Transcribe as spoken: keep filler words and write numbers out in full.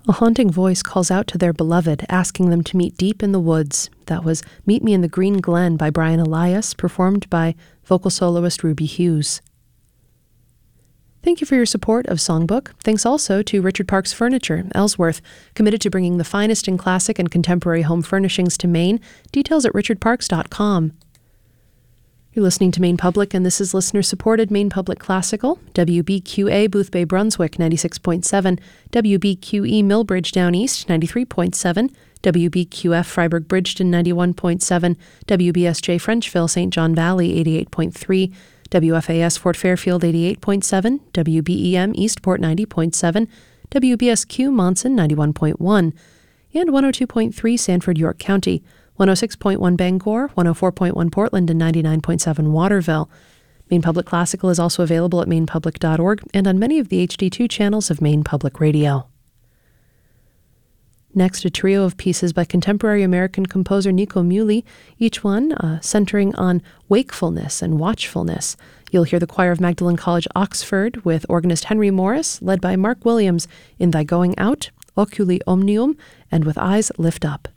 A haunting voice calls out to their beloved, asking them to meet deep in the woods. That was Meet Me in the Green Glen by Brian Elias, performed by vocal soloist Ruby Hughes. Thank you for your support of Songbook. Thanks also to Richard Parks Furniture, Ellsworth, committed to bringing the finest in classic and contemporary home furnishings to Maine. Details at richard parks dot com. You're listening to Maine Public, and this is listener-supported Maine Public Classical, W B Q A Boothbay Brunswick, ninety-six point seven, W B Q E Millbridge Down East, ninety-three point seven, W B Q F Freiburg Bridgeton, ninety-one point seven, W B S J Frenchville Saint John Valley, eighty-eight point three, W F A S Fort Fairfield, eighty-eight point seven, W B E M Eastport, ninety point seven, W B S Q Monson, ninety-one point one, and one oh two point three Sanford, York County, one oh six point one Bangor, one oh four point one Portland, and ninety-nine point seven Waterville. Maine Public Classical is also available at maine public dot org and on many of the H D two channels of Maine Public Radio. Next, a trio of pieces by contemporary American composer Nico Muhly, each one uh, centering on wakefulness and watchfulness. You'll hear the choir of Magdalen College, Oxford, with organist Henry Morris, led by Mark Williams in Thy Going Out, Oculi Omnium, and With Eyes Lift Up.